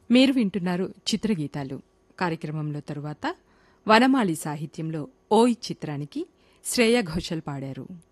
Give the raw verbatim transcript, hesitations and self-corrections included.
మీరు వింటున్నారు చిత్రగీతాలు కార్యక్రమంలో తరువాత వనమాలి సాహిత్యంలో ఓయ్ చిత్రానికి శ్రేయ ఘోషల్ పాడారు.